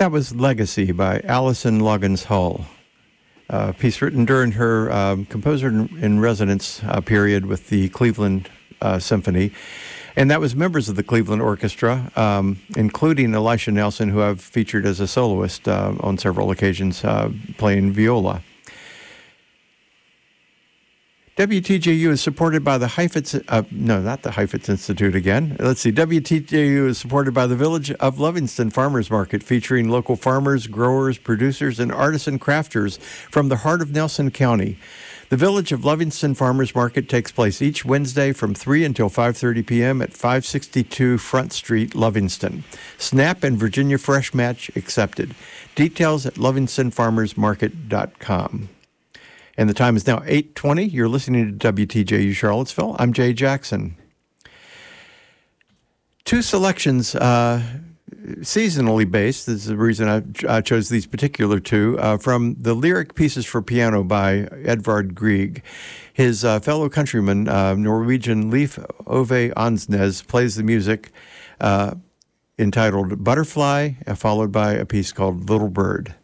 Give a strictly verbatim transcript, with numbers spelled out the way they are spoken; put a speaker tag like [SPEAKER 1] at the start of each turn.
[SPEAKER 1] That was Legacy by Alison Loggins Hull, a piece written during her um, composer-in-residence uh, period with the Cleveland uh, Symphony. And that was members of the Cleveland Orchestra, um, including Elisha Nelson, who I've featured as a soloist uh, on several occasions, uh, playing viola. W T J U is supported by the Heifetz, uh, no, not the Heifetz Institute again. Let's see. W T J U is supported by the Village of Lovingston Farmers Market, featuring local farmers, growers, producers, and artisan crafters from the heart of Nelson County. The Village of Lovingston Farmers Market takes place each Wednesday from three until five thirty p.m. at five sixty-two Front Street, Lovingston. SNAP and Virginia Fresh Match accepted. Details at lovingston farmers market dot com. And the time is now eight twenty. You're listening to W T J U Charlottesville. I'm Jay Jackson. Two selections, uh, seasonally based. This is the reason I, I chose these particular two, uh, from the Lyric Pieces for Piano by Edvard Grieg. His uh, fellow countryman, uh, Norwegian Leif Ove Ansnes, plays the music uh, entitled Butterfly, uh, followed by a piece called Little Bird.